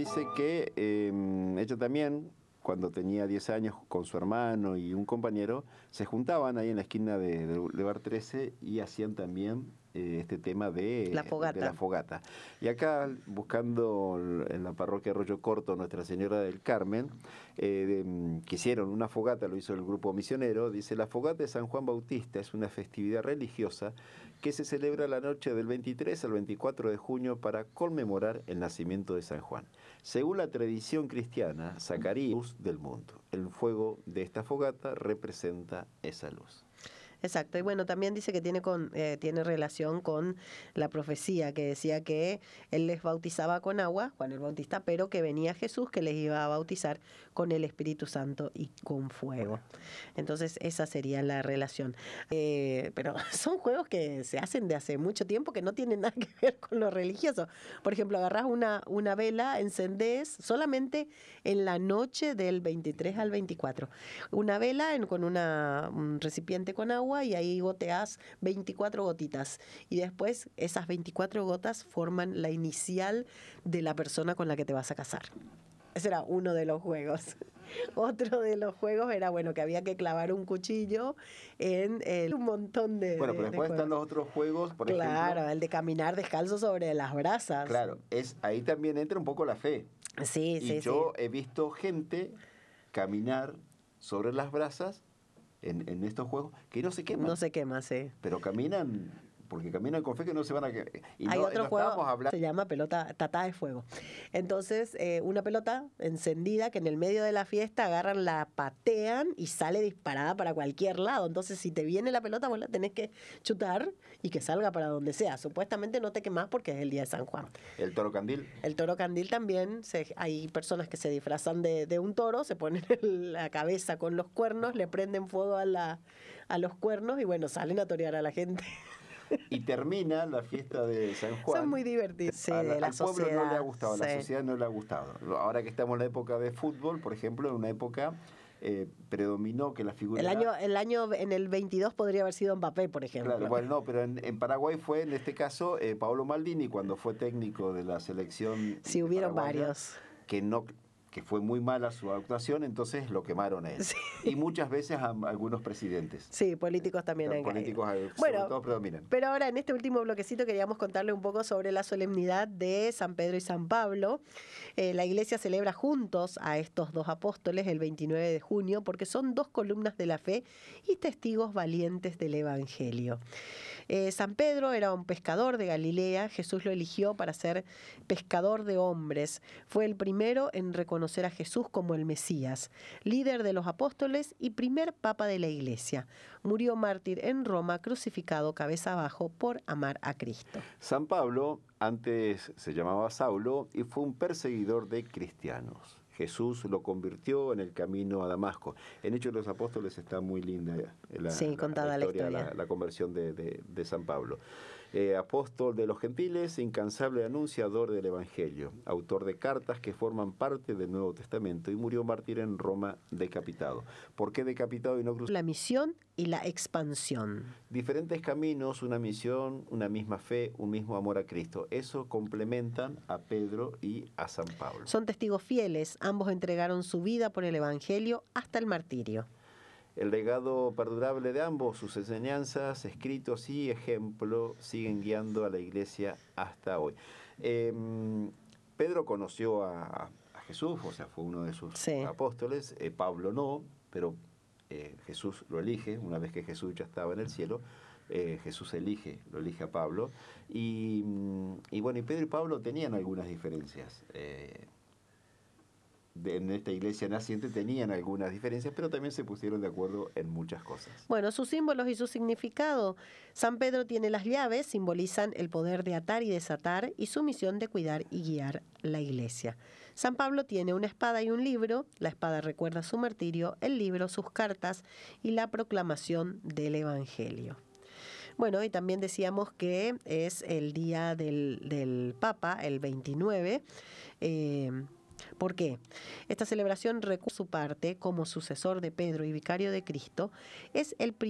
dice que ella también, cuando tenía 10 años, con su hermano y un compañero, se juntaban ahí en la esquina de Boulevard 13 y hacían también este tema de la fogata. Y acá, buscando en la parroquia Arroyo Corto Nuestra Señora del Carmen, que hicieron una fogata, lo hizo el grupo misionero, dice: la fogata de San Juan Bautista es una festividad religiosa que se celebra la noche del 23 al 24 de junio para conmemorar el nacimiento de San Juan. Según la tradición cristiana, Zacarías, luz del mundo. El fuego de esta fogata representa esa luz. Exacto, y bueno, también dice que tiene relación con la profecía que decía que él les bautizaba con agua, Juan el Bautista, pero que venía Jesús que les iba a bautizar con el Espíritu Santo y con fuego. Entonces esa sería la relación. Pero son juegos que se hacen de hace mucho tiempo que no tienen nada que ver con lo religioso. Por ejemplo, agarrás una vela, encendés solamente en la noche del 23 al 24. Una vela con un recipiente con agua, y ahí goteás 24 gotitas y después esas 24 gotas forman la inicial de la persona con la que te vas a casar. Ese era uno de los juegos. Otro de los juegos era, bueno, que había que clavar un cuchillo en un montón de Bueno, pero después están los otros juegos, por ejemplo. Claro, el de caminar descalzo sobre las brasas. Claro, ahí también entra un poco la fe. Sí, y yo he visto gente caminar sobre las brasas en estos juegos que no se queman. No se quema, sí. Pero caminan, porque caminan con fe que no se van a quemar. Y hay otro juego, se llama pelota tatá de fuego. Entonces, una pelota encendida que en el medio de la fiesta agarran, la patean y sale disparada para cualquier lado. Entonces, si te viene la pelota, vos la tenés que chutar y que salga para donde sea. Supuestamente no te quemás porque es el día de San Juan. ¿El toro candil? El toro candil también. Hay personas que se disfrazan de un toro, se ponen la cabeza con los cuernos, le prenden fuego a los cuernos y bueno, salen a torear a la gente. Y termina la fiesta de San Juan. Son muy divertidos. Sí, al la pueblo sociedad, no le ha gustado, sí. La sociedad no le ha gustado. Ahora que estamos en la época de fútbol, por ejemplo, en una época predominó que la figura... En el 22 podría haber sido Mbappé, por ejemplo. Claro, bueno, no, pero en Paraguay fue, en este caso, Paolo Maldini, cuando fue técnico de la selección. Sí, hubieron varios. Que fue muy mala su actuación, entonces lo quemaron a él. Sí. Y muchas veces a algunos presidentes. Sí, políticos también han políticos caído. Sobre todo predominan. Pero ahora en este último bloquecito queríamos contarle un poco sobre la solemnidad de San Pedro y San Pablo. La Iglesia celebra juntos a estos dos apóstoles el 29 de junio porque son dos columnas de la fe y testigos valientes del Evangelio. San Pedro era un pescador de Galilea. Jesús lo eligió para ser pescador de hombres. Fue el primero en reconocer a Jesús como el Mesías, líder de los apóstoles y primer papa de la Iglesia. Murió mártir en Roma, crucificado cabeza abajo por amar a Cristo. San Pablo antes se llamaba Saulo y fue un perseguidor de cristianos. Jesús lo convirtió en el camino a Damasco. En Hechos de los Apóstoles está muy linda contada la historia. La conversión de San Pablo. Apóstol de los gentiles, incansable anunciador del Evangelio, autor de cartas que forman parte del Nuevo Testamento, y murió mártir en Roma decapitado. ¿Por qué decapitado y no crucificado? La misión y la expansión. Diferentes caminos, una misión, una misma fe, un mismo amor a Cristo. Eso complementan a Pedro y a San Pablo. Son testigos fieles, ambos entregaron su vida por el Evangelio hasta el martirio. El legado perdurable de ambos, sus enseñanzas, escritos y ejemplo, siguen guiando a la Iglesia hasta hoy. Pedro conoció a Jesús, o sea, fue uno de sus apóstoles. Pablo no, pero Jesús lo elige. Una vez que Jesús ya estaba en el cielo, Jesús lo elige a Pablo. Y bueno, y Pedro y Pablo tenían algunas diferencias. En esta iglesia naciente tenían algunas diferencias, pero también se pusieron de acuerdo en muchas cosas. Bueno, sus símbolos y su significado. San Pedro tiene las llaves, simbolizan el poder de atar y desatar y su misión de cuidar y guiar la iglesia. San Pablo tiene una espada y un libro. La espada recuerda su martirio, el libro sus cartas y la proclamación del Evangelio. Bueno, y también decíamos que es el día del Papa, el 29. ¿Por qué? Esta celebración recuerda su parte como sucesor de Pedro y vicario de Cristo. Es el